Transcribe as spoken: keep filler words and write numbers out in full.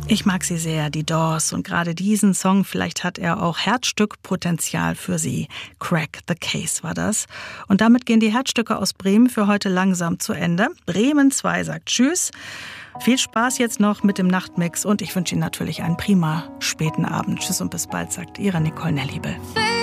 Ich mag sie sehr, die Doors, und gerade diesen Song, vielleicht hat er auch Herzstückpotenzial für sie. Crack the Case war das. Und damit gehen die Herzstücke aus Bremen für heute langsam zu Ende. Bremen zwei sagt Tschüss. Viel Spaß jetzt noch mit dem Nachtmix und ich wünsche Ihnen natürlich einen prima späten Abend. Tschüss und bis bald, sagt Ihre Nicole Nelliebel.